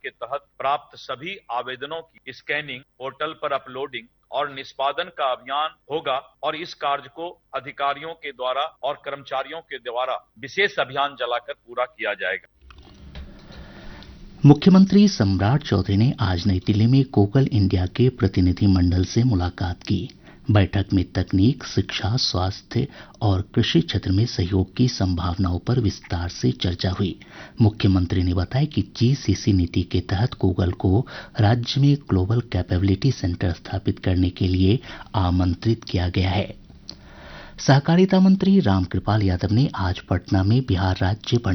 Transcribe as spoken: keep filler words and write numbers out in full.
के तहत प्राप्त सभी आवेदनों की स्कैनिंग, पोर्टल पर अपलोडिंग और निष्पादन का अभियान होगा और इस कार्य को अधिकारियों के द्वारा और कर्मचारियों के द्वारा विशेष अभियान चलाकर पूरा किया जाएगा। मुख्यमंत्री सम्राट चौधरी ने आज नई दिल्ली में गूगल इंडिया के प्रतिनिधि मंडल से मुलाकात की। बैठक में तकनीक, शिक्षा, स्वास्थ्य और कृषि क्षेत्र में सहयोग की संभावनाओं पर विस्तार से चर्चा हुई। मुख्यमंत्री ने बताया कि जीसीसी नीति के तहत गूगल को राज्य में ग्लोबल कैपेबिलिटी सेंटर स्थापित करने के लिए आमंत्रित किया गया है। सहकारिता मंत्री रामकृपाल यादव ने आज पटना में बिहार राज्य